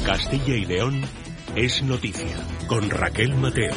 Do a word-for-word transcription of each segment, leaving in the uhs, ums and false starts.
Castilla y León es noticia, con Raquel Mateo.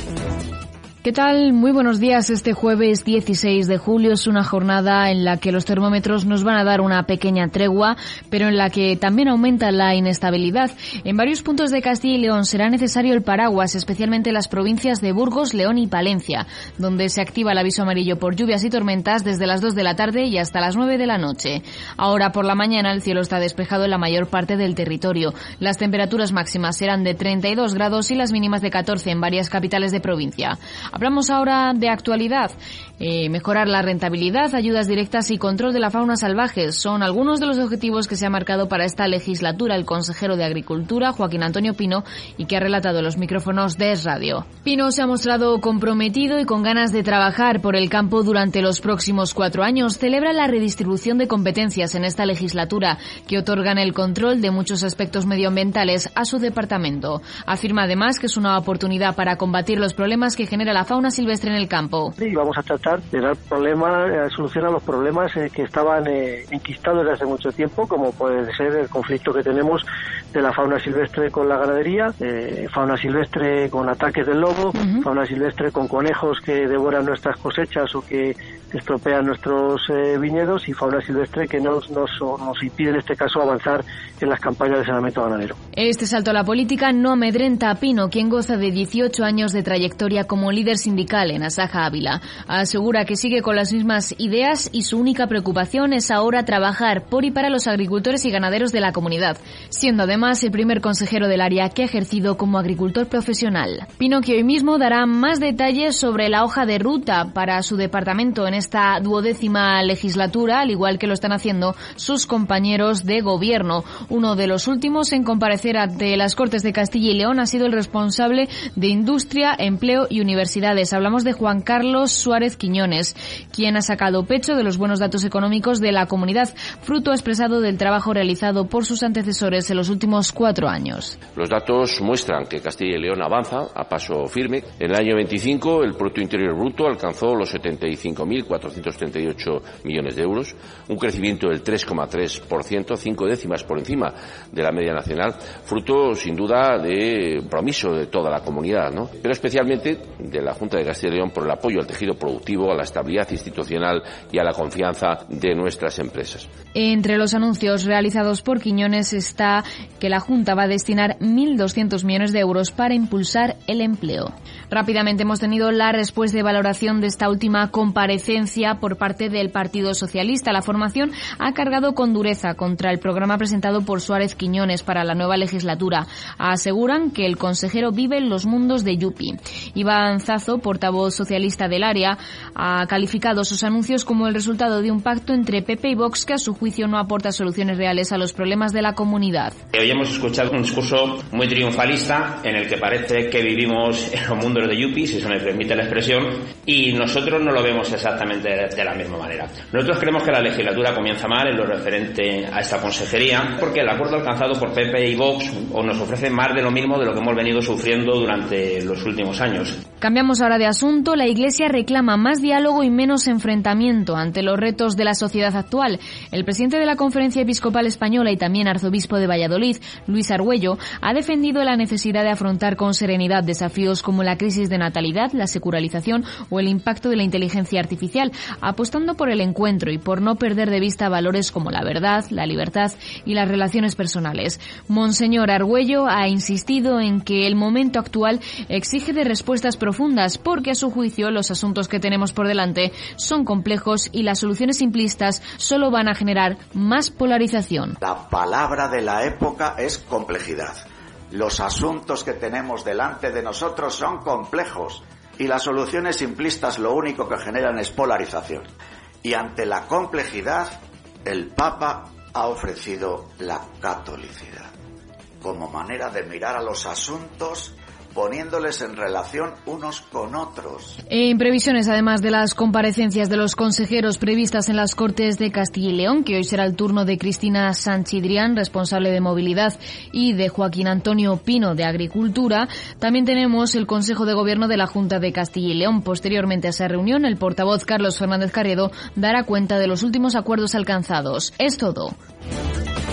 ¿Qué tal? Muy buenos días. Este jueves dieciséis de julio es una jornada en la que los termómetros nos van a dar una pequeña tregua, pero en la que también aumenta la inestabilidad. En varios puntos de Castilla y León será necesario el paraguas, especialmente en las provincias de Burgos, León y Palencia, donde se activa el aviso amarillo por lluvias y tormentas desde las dos de la tarde y hasta las nueve de la noche. Ahora por la mañana el cielo está despejado en la mayor parte del territorio. Las temperaturas máximas serán de treinta y dos grados y las mínimas de catorce en varias capitales de provincia. Hablamos ahora de actualidad. Eh, mejorar la rentabilidad, ayudas directas y control de la fauna salvaje son algunos de los objetivos que se ha marcado para esta legislatura el consejero de Agricultura, Joaquín Antonio Pino, y que ha relatado en los micrófonos de Es Radio. Pino se ha mostrado comprometido y con ganas de trabajar por el campo durante los próximos cuatro años. Celebra la redistribución de competencias en esta legislatura, que otorgan el control de muchos aspectos medioambientales a su departamento. Afirma además que es una oportunidad para combatir los problemas que genera la fauna silvestre en el campo. Sí, vamos a tratar de dar problemas, eh, solucionar los problemas eh, que estaban eh, enquistados desde hace mucho tiempo, como puede ser el conflicto que tenemos de la fauna silvestre con la ganadería, eh, fauna silvestre con ataques del lobo, uh-huh. fauna silvestre con conejos que devoran nuestras cosechas o que estropean nuestros eh, viñedos, y fauna silvestre que nos, nos, nos impide en este caso avanzar en las campañas de saneamiento ganadero. Este salto a la política no amedrenta a Pino, quien goza de dieciocho años de trayectoria como líder sindical en Asaja Ávila. Asegura que sigue con las mismas ideas y su única preocupación es ahora trabajar por y para los agricultores y ganaderos de la comunidad, siendo además el primer consejero del área que ha ejercido como agricultor profesional. Pino, que hoy mismo dará más detalles sobre la hoja de ruta para su departamento en esta duodécima legislatura, al igual que lo están haciendo sus compañeros de gobierno. Uno de los últimos en comparecer ante las Cortes de Castilla y León ha sido el responsable de Industria, Empleo y Universidades. Hablamos de Juan Carlos Suárez Quiñones, quien ha sacado pecho de los buenos datos económicos de la comunidad, fruto expresado del trabajo realizado por sus antecesores en los últimos cuatro años. Los datos muestran que Castilla y León avanza a paso firme. En el año veinticinco el Producto Interior Bruto alcanzó los setenta y cinco mil cuatrocientos treinta y ocho millones de euros, un crecimiento del tres coma tres por ciento, cinco décimas por encima de la media nacional, fruto sin duda de compromiso de toda la comunidad, ¿no? Pero especialmente de la Junta de Castilla y León por el apoyo al tejido productivo, a la estabilidad institucional y a la confianza de nuestras empresas. Entre los anuncios realizados por Quiñones está que la Junta va a destinar mil doscientos millones de euros para impulsar el empleo. Rápidamente hemos tenido la respuesta y valoración de esta última comparecencia por parte del Partido Socialista. La formación ha cargado con dureza contra el programa presentado por Suárez Quiñones para la nueva legislatura. Aseguran que el consejero vive en los mundos de Yupi. Iván Zazo, portavoz socialista del área, ha calificado sus anuncios como el resultado de un pacto entre P P y Vox que a su juicio no aporta soluciones reales a los problemas de la comunidad. Hoy hemos escuchado un discurso muy triunfalista en el que parece que vivimos en los mundos de Yupi, si se me permite la expresión, y nosotros no lo vemos exactamente de la misma manera. Nosotros creemos que la legislatura comienza mal en lo referente a esta consejería, porque el acuerdo alcanzado por P P y Vox nos ofrece más de lo mismo de lo que hemos venido sufriendo durante los últimos años. Cambiamos ahora de asunto. La Iglesia reclama más diálogo y menos enfrentamiento ante los retos de la sociedad actual. El presidente de la Conferencia Episcopal Española y también arzobispo de Valladolid, Luis Argüello, ha defendido la necesidad de afrontar con serenidad desafíos como la crisis de natalidad, la secularización o el impacto de la inteligencia artificial, apostando por el encuentro y por no perder de vista valores como la verdad, la libertad y las relaciones personales. Monseñor Argüello ha insistido en que el momento actual exige de respuestas profundas, porque a su juicio los asuntos que tenemos por delante son complejos y las soluciones simplistas solo van a generar más polarización. La palabra de la época es complejidad. Los asuntos que tenemos delante de nosotros son complejos y las soluciones simplistas lo único que generan es polarización. Y ante la complejidad, el Papa ha ofrecido la catolicidad como manera de mirar a los asuntos poniéndoles en relación unos con otros. En previsiones, además de las comparecencias de los consejeros previstas en las Cortes de Castilla y León, que hoy será el turno de Cristina Sanchidrián, responsable de Movilidad, y de Joaquín Antonio Pino, de Agricultura, también tenemos el Consejo de Gobierno de la Junta de Castilla y León. Posteriormente a esa reunión, el portavoz Carlos Fernández Carriedo dará cuenta de los últimos acuerdos alcanzados. Es todo.